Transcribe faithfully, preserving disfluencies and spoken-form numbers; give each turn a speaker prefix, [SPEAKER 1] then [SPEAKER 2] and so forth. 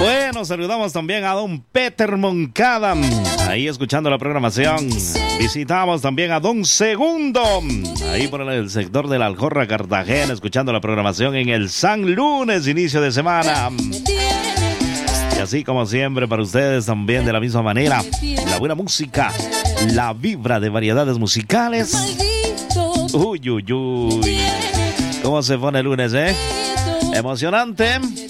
[SPEAKER 1] Bueno, saludamos también a don Peter Moncada, ahí escuchando la programación. Visitamos también a don Segundo, ahí por el sector de la Aljorra, Cartagena, escuchando la programación en el San Lunes, inicio de semana. Y así como siempre para ustedes también de la misma manera, la buena música, la vibra de variedades musicales. Uy, uy, uy. ¿Cómo se pone el lunes, eh? Emocionante.